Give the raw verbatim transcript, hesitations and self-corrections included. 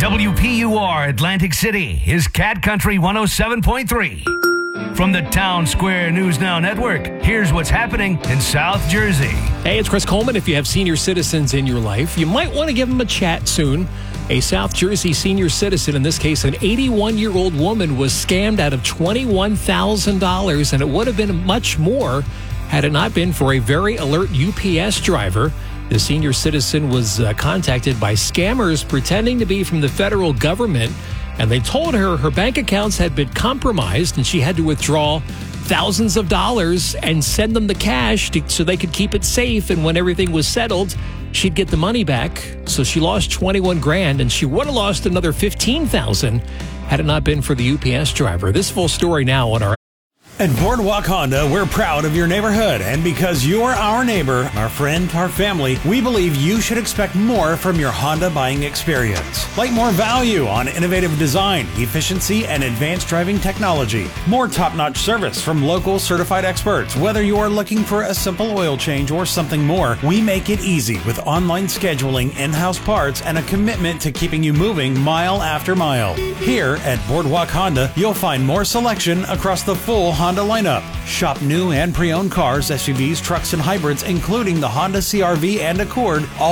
W P U R Atlantic City is Cat Country one oh seven point three. From the Town Square News Now Network, here's what's happening in South Jersey. Hey, it's Chris Coleman. If you have senior citizens in your life, you might want to give them a chat soon. A South Jersey senior citizen, in this case an eighty-one-year-old woman, was scammed out of twenty-one thousand dollars, and it would have been much more had it not been for a very alert U P S driver. The senior citizen was uh, contacted by scammers pretending to be from the federal government, and they told her her bank accounts had been compromised and she had to withdraw thousands of dollars and send them the cash to, so they could keep it safe, and when everything was settled, she'd get the money back. So she lost twenty-one grand, and she would have lost another fifteen thousand had it not been for the U P S driver. This full story now on our At Boardwalk Honda, we're proud of your neighborhood, and because you're our neighbor, our friend, our family, we believe you should expect more from your Honda buying experience. Like more value on innovative design, efficiency, and advanced driving technology. More top-notch service from local certified experts. Whether you are looking for a simple oil change or something more, we make it easy with online scheduling, in-house parts, and a commitment to keeping you moving mile after mile. Here at Boardwalk Honda, you'll find more selection across the full Honda lineup. Shop new and pre-owned cars, S U Vs, trucks, and hybrids, including the Honda C R V and Accord, all